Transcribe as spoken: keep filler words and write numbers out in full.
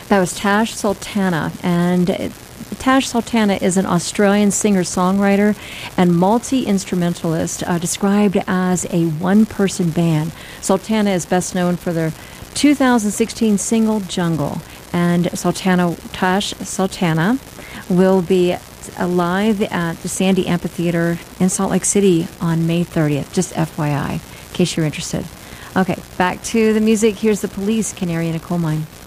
That was Tash Sultana, and it, Tash Sultana is an Australian singer-songwriter and multi-instrumentalist, uh, described as a one-person band. Sultana is best known for their two thousand sixteen single Jungle, and Sultana Tash Sultana will be live at the Sandy Amphitheater in Salt Lake City on May thirtieth, just F Y I, in case you're interested. Okay, back to the music. Here's The Police, Canary in a Coal Mine.